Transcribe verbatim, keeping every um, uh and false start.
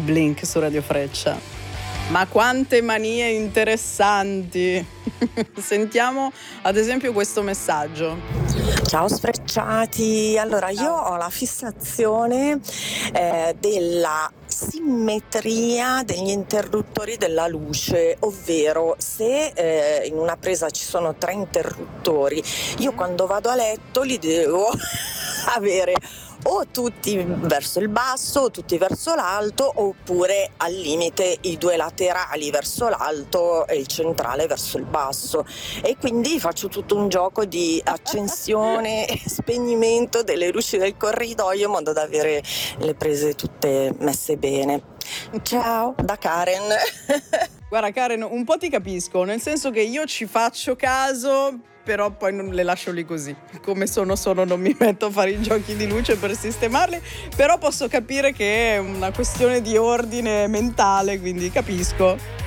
Blink su Radio Freccia. Ma quante manie interessanti! Sentiamo ad esempio questo messaggio. Ciao Sfrecciati, allora io ho la fissazione eh, della simmetria degli interruttori della luce, ovvero se eh, in una presa ci sono tre interruttori, io quando vado a letto li devo avere o tutti verso il basso o tutti verso l'alto, oppure al limite i due laterali verso l'alto e il centrale verso il basso, e quindi faccio tutto un gioco di accensione e spegnimento delle luci del corridoio in modo da avere le prese tutte messe bene. Ciao da Karen. Guarda Karen, un po' ti capisco, nel senso che io ci faccio caso, però poi non le lascio lì così. Come sono sono, non mi metto a fare i giochi di luce per sistemarli, però posso capire che è una questione di ordine mentale, quindi capisco.